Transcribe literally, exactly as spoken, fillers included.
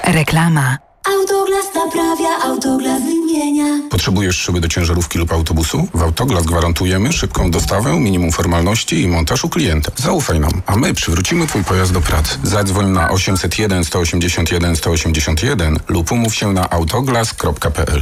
Reklama. Autoglas naprawia, Autoglas wymienia. Potrzebujesz szyby do ciężarówki lub autobusu? W Autoglas gwarantujemy szybką dostawę, minimum formalności i montaż u klienta. Zaufaj nam, a my przywrócimy Twój pojazd do pracy. Zadzwoń na osiemset jeden sto osiemdziesiąt jeden sto osiemdziesiąt jeden lub umów się na autoglas kropka p l.